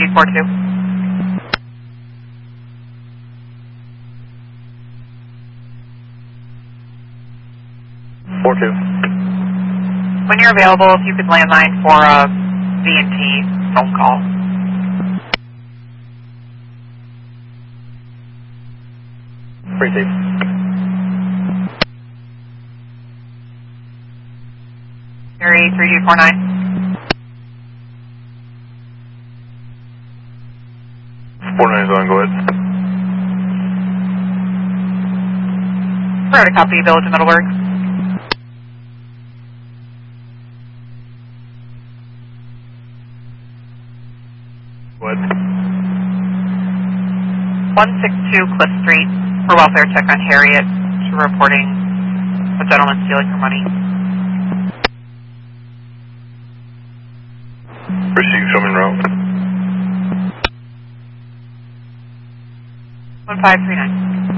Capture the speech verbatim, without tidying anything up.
proceed four two. four two. When you're available, if you could landline for a V and T phone call. Receive. Area three two four nine. four nine is on, go ahead. We're at a copy, Village of Middleburg. Go ahead. one sixty-two Cliff Street for welfare check on Harriet. She's reporting a gentleman stealing her money. Receive, show me en route. one five three nine.